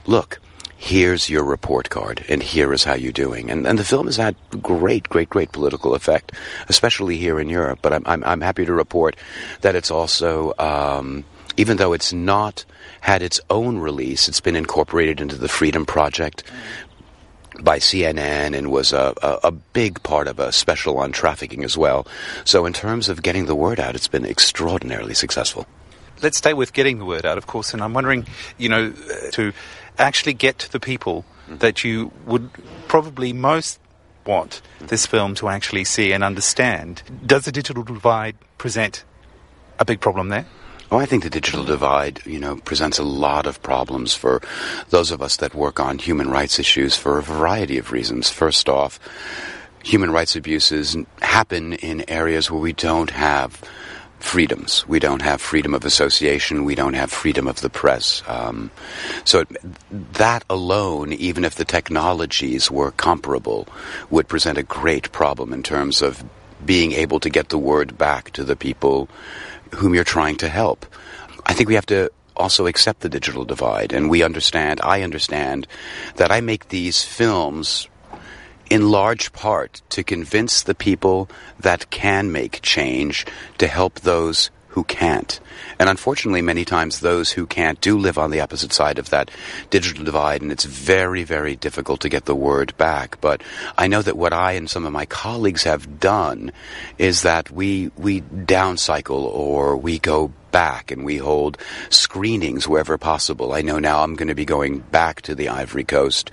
look, here's your report card, and here is how you're doing. And the film has had great political effect, especially here in Europe. But I'm happy to report that it's also, even though it's not had its own release, it's been incorporated into the Freedom Project by CNN and was a big part of a special on trafficking as well. So in terms of getting the word out, it's been extraordinarily successful. Let's stay with getting the word out, of course, and I'm wondering, to actually get to the people that you would probably most want this film to actually see and understand. Does the digital divide present a big problem there? Oh, I think the digital divide, presents a lot of problems for those of us that work on human rights issues for a variety of reasons. First off, human rights abuses happen in areas where we don't have freedoms. We don't have freedom of association. We don't have freedom of the press. So that alone, even if the technologies were comparable, would present a great problem in terms of being able to get the word back to the people whom you're trying to help. I think we have to also accept the digital divide, and I understand that I make these films in large part to convince the people that can make change to help those who can't. And unfortunately, many times those who can't do live on the opposite side of that digital divide, and it's very, very difficult to get the word back. But I know that what I and some of my colleagues have done is that we downcycle, or we go back and we hold screenings wherever possible. I know now I'm going to be going back to the Ivory Coast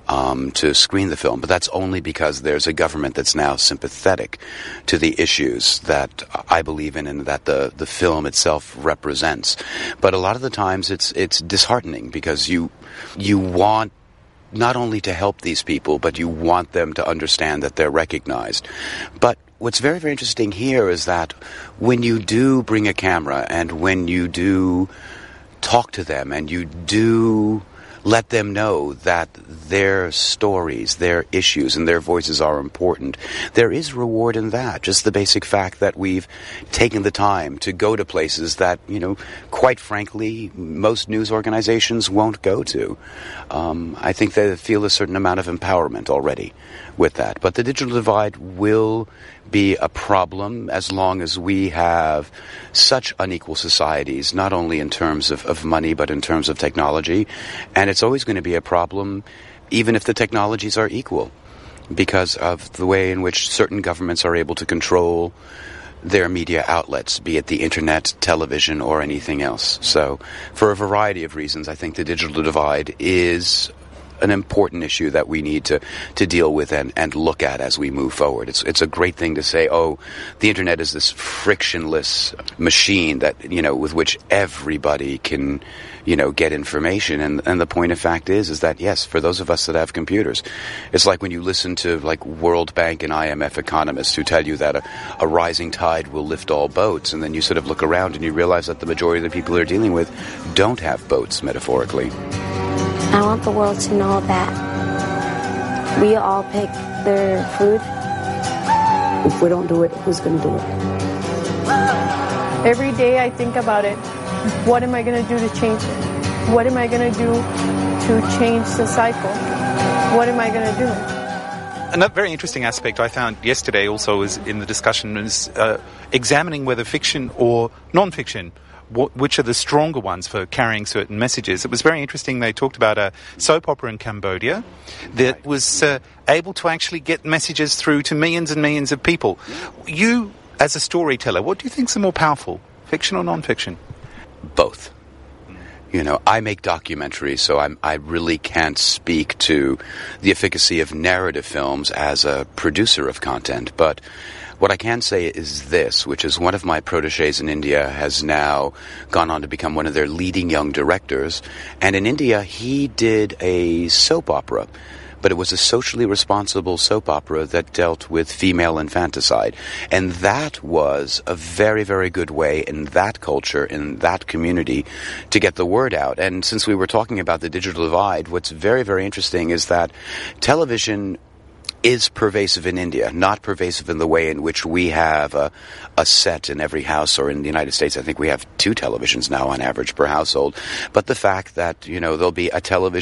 to screen the film, but that's only because there's a government that's now sympathetic to the issues that I believe in and that the film itself represents. But a lot of the times it's disheartening, because you want not only to help these people, but you want them to understand that they're recognized. But what's very, very interesting here is that when you do bring a camera, and when you do talk to them, and you do let them know that their stories, their issues, and their voices are important, there is reward in that. Just the basic fact that we've taken the time to go to places that, quite frankly, most news organizations won't go to. I think they feel a certain amount of empowerment already with that. But the digital divide will be a problem as long as we have such unequal societies, not only in terms of money, but in terms of technology. And it's always going to be a problem even if the technologies are equal, because of the way in which certain governments are able to control their media outlets, be it the internet, television, or anything else. So for a variety of reasons, I think the digital divide is an important issue that we need to deal with and look at as we move forward. It's a great thing to say, the internet is this frictionless machine that, with which everybody can, get information. And the point of fact is that, yes, for those of us that have computers, it's like when you listen to World Bank and IMF economists who tell you that a rising tide will lift all boats, and then you sort of look around and you realize that the majority of the people they're dealing with don't have boats, metaphorically. I want the world to know that we all pick their food. If we don't do it, who's going to do it? Every day I think about it. What am I going to do to change it? What am I going to do to change the cycle? What am I going to do? Another very interesting aspect I found yesterday also is in the discussion is examining whether fiction or non-fiction, which are the stronger ones for carrying certain messages. It was very interesting. They talked about a soap opera in Cambodia that was able to actually get messages through to millions and millions of people. You, as a storyteller, what do you think is more powerful, fiction or non-fiction? Both. I make documentaries, so I really can't speak to the efficacy of narrative films as a producer of content, but what I can say is this, which is one of my protégés in India has now gone on to become one of their leading young directors. And in India, he did a soap opera, but it was a socially responsible soap opera that dealt with female infanticide. And that was a very, very good way in that culture, in that community, to get the word out. And since we were talking about the digital divide, what's very, very interesting is that television is pervasive in India, not pervasive in the way in which we have a set in every house, or in the United States, I think we have 2 televisions now on average per household. But the fact that, there'll be a television